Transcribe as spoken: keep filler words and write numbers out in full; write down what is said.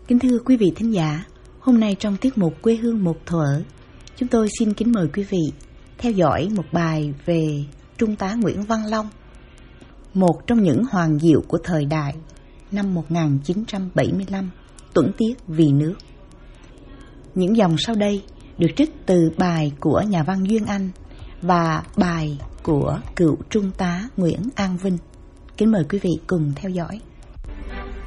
Kính thưa quý vị thính giả, hôm nay trong tiết mục Quê hương một thuở, chúng tôi xin kính mời quý vị theo dõi một bài về Trung tá Nguyễn Văn Long, một trong những hoàng diệu của thời đại năm một nghìn chín trăm bảy mươi lăm, tuẫn tiết vì nước. Những dòng sau đây được trích từ bài của nhà văn Duyên Anh và bài của cựu Trung tá Nguyễn An Vinh. Kính mời quý vị cùng theo dõi.